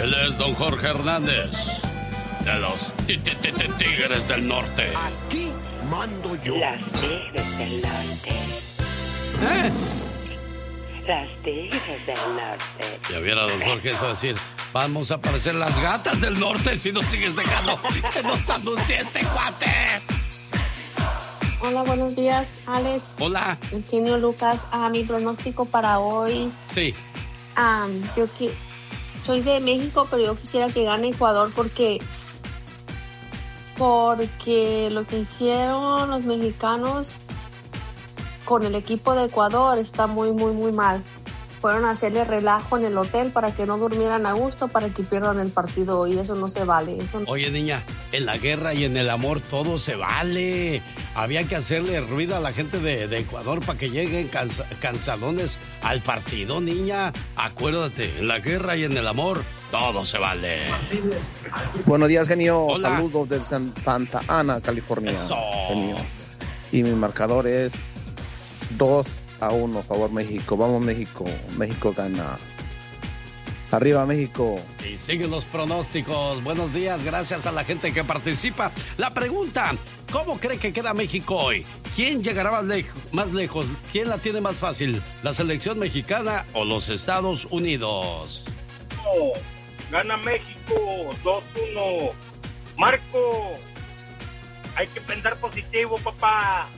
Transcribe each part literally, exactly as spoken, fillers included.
Él es don Jorge Hernández, de los Tigres del Norte. Aquí mando yo. Las Tigres del Norte. ¿Eh? Las Tigres del Norte. Ya viera don Jorge eso decir, vamos a aparecer las gatas del norte si nos sigues dejando que nos anuncie este cuate. Hola, buenos días, Alex. Hola. El genio Lucas. A mi pronóstico para hoy. Sí. Um, yo que soy de México, pero yo quisiera que gane Ecuador porque porque lo que hicieron los mexicanos con el equipo de Ecuador está muy, muy, muy mal. Fueron a hacerle relajo en el hotel para que no durmieran a gusto, para que pierdan el partido, y eso no se vale. Eso no... Oye, niña, en la guerra y en el amor todo se vale. Había que hacerle ruido a la gente de, de Ecuador para que lleguen cansa, cansadones al partido, niña. Acuérdate, en la guerra y en el amor todo se vale. Buenos días, genio. Hola. Saludos desde San- Santa Ana, California. Eso. Genio. Y mi marcador es dos a uno, favor México. Vamos, México. México gana. Arriba, México. Y siguen los pronósticos. Buenos días, gracias a la gente que participa. La pregunta, ¿cómo cree que queda México hoy? ¿Quién llegará más, lej- más lejos? ¿Quién la tiene más fácil? ¿La selección mexicana o los Estados Unidos? Gana México dos uno. Marco, hay que pensar positivo, papá.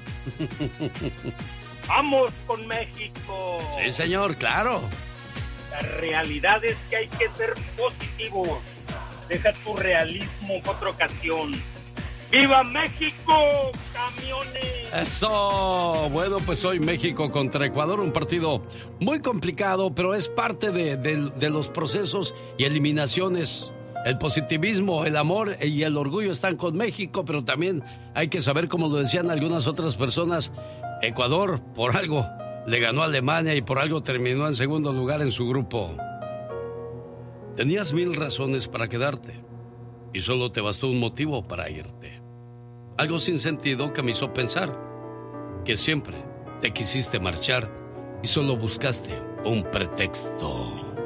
Vamos con México. Sí, señor, claro. La realidad es que hay que ser positivos. Deja tu realismo en otra ocasión. ¡Viva México, camiones! Eso. Bueno, pues hoy México contra Ecuador, un partido muy complicado, pero es parte de, de, de los procesos y eliminaciones. El positivismo, el amor y el orgullo están con México, pero también hay que saber, como lo decían algunas otras personas, Ecuador por algo le ganó a Alemania y por algo terminó en segundo lugar en su grupo. Tenías mil razones para quedarte y solo te bastó un motivo para irte. Algo sin sentido que me hizo pensar que siempre te quisiste marchar y solo buscaste un pretexto.